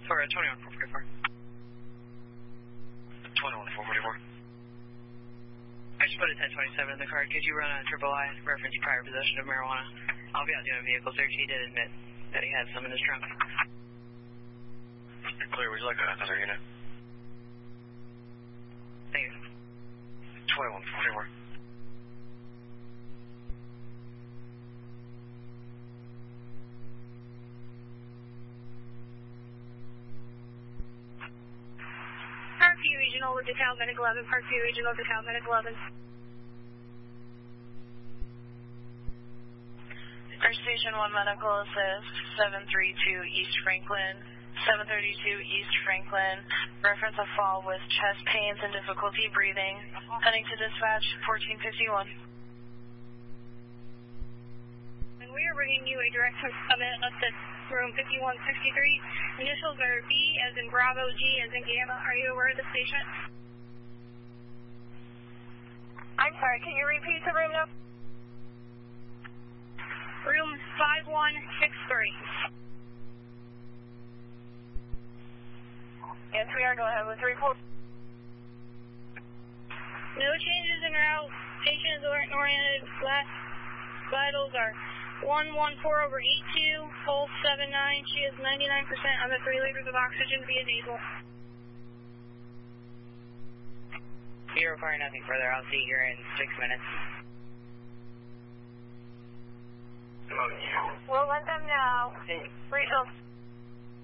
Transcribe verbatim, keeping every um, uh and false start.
Or uh, twenty-one four forty-four. twenty-one four forty-four. I just put a ten twenty-seven in the card. Could you run a triple I and reference prior possession of marijuana? I'll be out doing a vehicle search. He did admit that he had some in his trunk. You're clear. Would you like another unit? Thank you. twenty-one forty-four. Parkview Regional with DeKalb Medic eleven. Parkview Regional with DeKalb Medic eleven. First Station one Medical Assist, seven three two East Franklin, seven thirty-two East Franklin. Reference a fall with chest pains and difficulty breathing. Heading to dispatch, fourteen fifty-one. And we are bringing you a direct summit at room fifty-one sixty-three. Initials are B as in Bravo, G as in Gamma. Are you aware of this patient? I'm sorry, can you repeat the room number? Room five one six three. Yes, we are. Go ahead with report. No changes in route. Patient is oriented. Last vitals are one one four over eight two. Pulse seven nine. She has ninety-nine percent of the three liters of oxygen via nasal. You require nothing further. I'll see you here in six minutes. We'll let them know. Regional